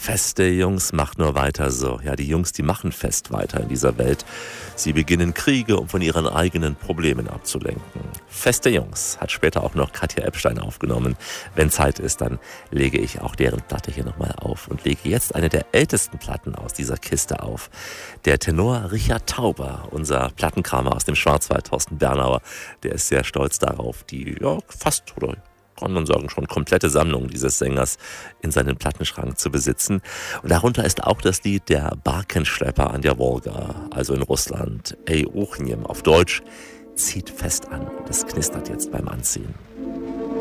Feste Jungs, macht nur weiter so. Ja, die Jungs, die machen fest weiter in dieser Welt. Sie beginnen Kriege, um von ihren eigenen Problemen abzulenken. Feste Jungs hat später auch noch Katja Epstein aufgenommen. Wenn Zeit ist, dann lege ich auch deren Platte hier nochmal auf und lege jetzt eine der ältesten Platten aus dieser Kiste auf. Der Tenor Richard Tauber, unser Plattenkramer aus dem Schwarzwald, Thorsten Bernauer, der ist sehr stolz darauf, die fast, oder kann man sagen, schon komplette Sammlung dieses Sängers in seinem Plattenschrank zu besitzen. Und darunter ist auch das Lied Der Barkenschlepper an der Wolga, also in Russland. Ey Ochnjem, auf Deutsch, zieht fest an. Das knistert jetzt beim Anziehen.